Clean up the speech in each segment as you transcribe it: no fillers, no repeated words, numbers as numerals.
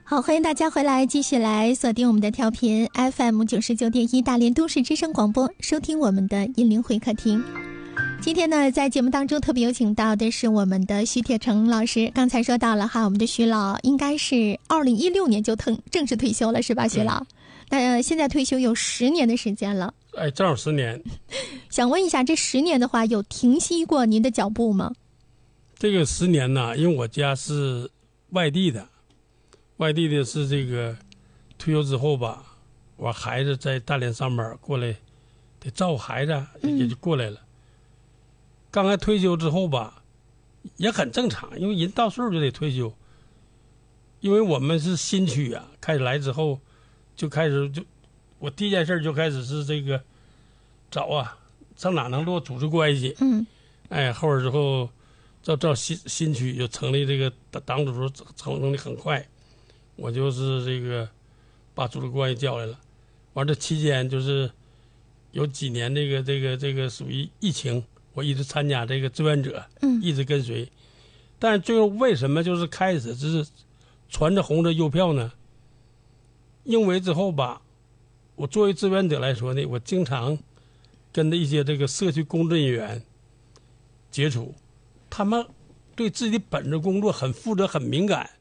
好，欢迎大家回来，继续来锁定我们的调频 FM99.1 大连都市之声广播，收听我们的银铃会客厅。今天呢，在节目当中特别有请到的是我们的徐铁成老师。刚才说到了哈，我们的徐老应该是2016年就正式退休了，是吧，徐老？那现在退休有10年的时间了。 哎，正好10年。 想问一下，这10年的话，有停息过您的脚步吗？ 这个10年呢，因为我家是外地的是这个退休之后吧，我孩子在大连上班，过来得照顾孩子，也就过来了。刚才退休之后吧，也很正常，因为人到岁数就得退休。因为我们是新区啊，开始来之后，我第一件事就开始是这个找上哪能做组织关系。后来之后照新区就成立这个党组织，成立很快，我就是这个把组织关系叫来了。完这期间就是有几年这个属于疫情。我一直参加这个志愿者，一直跟随，但是最后为什么就是开始就是传着红着邮票呢？因为之后吧，我作为志愿者来说呢，我经常跟着一些这个社区工作人员接触，他们对自己的本职工作很负责、很敏感，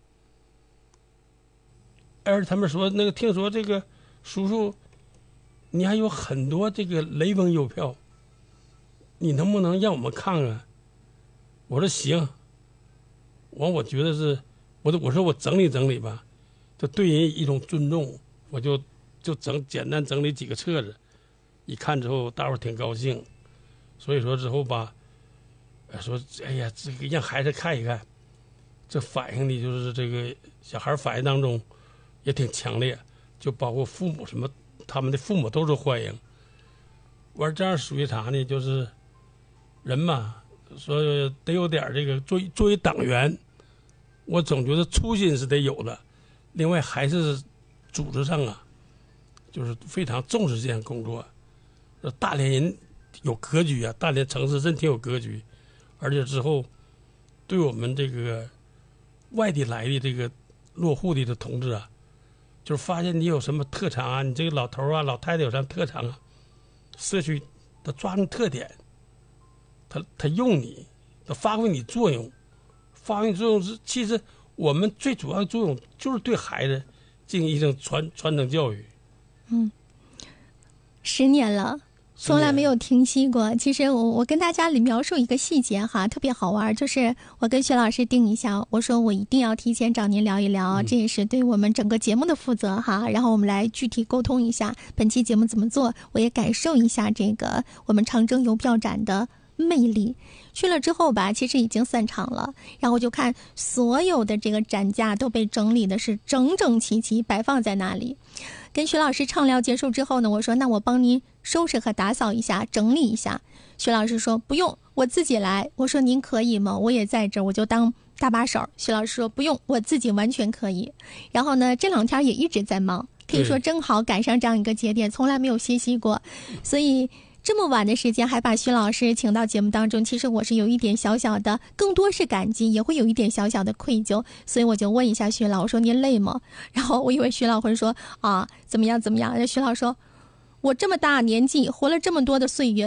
而他们说听说这个叔叔，你还有很多这个雷锋邮票。你能不能让我们看看？我说行。我觉得是，我说我整理整理吧，就对人一种尊重，我就简单整理几个册子，一看之后大伙挺高兴，所以说之后吧，说哎呀这个让孩子看一看，这反应的就是这个小孩反应当中也挺强烈，就包括父母什么，他们的父母都是欢迎。完这样属于啥呢？就是。人嘛，说得有点这个作为党员，我总觉得初心是得有的。另外还是组织上就是非常重视这项工作。大连人有格局啊，大连城市真挺有格局，而且之后对我们这个外地来的这个落户的同志就是发现你有什么特长你这个老头老太太有什么特长社区他抓住特点。他用你，他发挥你作用，是其实我们最主要的作用就是对孩子进行一种传承教育。 10年了，从来没有停息过。其实我跟大家描述一个细节哈，特别好玩，就是我跟薛老师定一下，我说我一定要提前找您聊一聊，这也是对我们整个节目的负责哈。然后我们来具体沟通一下本期节目怎么做，我也感受一下这个我们长征邮票展的魅力。去了之后吧，其实已经散场了，然后就看所有的这个展架都被整理的是整整齐齐摆放在那里。跟徐老师畅聊结束之后呢，我说那我帮您收拾和打扫一下，整理一下。徐老师说不用，我自己来。我说您可以吗？我也在这儿，我就当搭把手。徐老师说不用，我自己完全可以。然后呢，这2天也一直在忙，可以说正好赶上这样一个节点，从来没有歇息过，所以这么晚的时间还把徐老师请到节目当中，其实我是有一点小小的，更多是感激，也会有一点小小的愧疚，所以我就问一下徐老，我说您累吗？然后我以为徐老会说怎么样，徐老说我这么大年纪活了这么多的岁月，